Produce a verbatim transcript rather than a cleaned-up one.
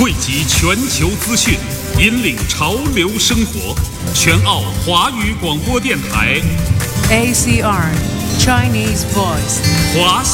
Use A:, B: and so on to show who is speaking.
A: 汇集全球资讯，引领潮流生活。全澳华语广播电台
B: A C R Chinese Voice
A: 华。